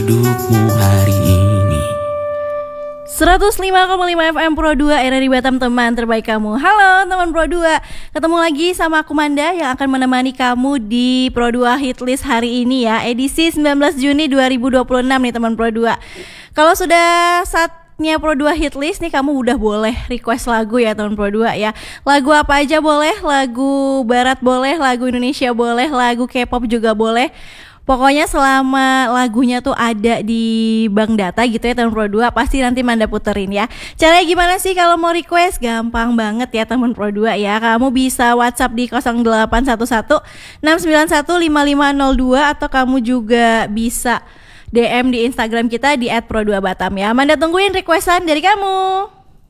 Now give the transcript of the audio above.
hidupmu hari ini. 105,5 FM Pro 2 RRI Batam, teman terbaik kamu. Halo teman Pro 2, ketemu lagi sama aku Manda yang akan menemani kamu di Pro 2 Hitlist hari ini ya, edisi 19 Juni 2026 nih teman Pro 2. Kalau sudah saatnya Pro 2 Hitlist nih, kamu udah boleh request lagu ya teman Pro 2 ya. Lagu apa aja boleh, lagu barat boleh, lagu Indonesia boleh, lagu K-pop juga boleh. Pokoknya selama lagunya tuh ada di bank data gitu ya teman Pro 2, pasti nanti Manda puterin ya. Caranya gimana sih kalau mau request? Gampang banget ya teman Pro 2 ya. Kamu bisa WhatsApp di 0811 691 5502 atau kamu juga bisa DM di Instagram kita di @pro2batam ya. Manda tungguin requestan dari kamu.